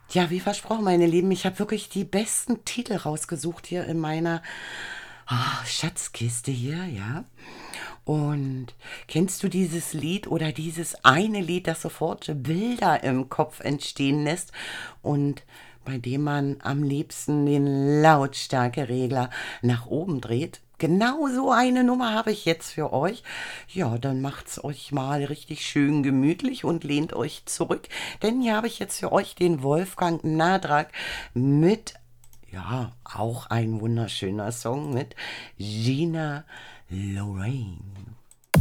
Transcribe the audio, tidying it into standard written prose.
Ja, wie versprochen, meine Lieben, ich habe wirklich die besten Titel rausgesucht hier in meiner Schatzkiste hier, ja. Und kennst du dieses Lied oder dieses eine Lied, das sofort Bilder im Kopf entstehen lässt und bei dem man am liebsten den Lautstärkeregler nach oben dreht? Genau so eine Nummer habe ich jetzt für euch. Ja, dann macht's euch mal richtig schön gemütlich und lehnt euch zurück, denn hier habe ich jetzt für euch den Wolfgang Nadrak mit, ja, auch ein wunderschöner Song mit Gina Lorraine.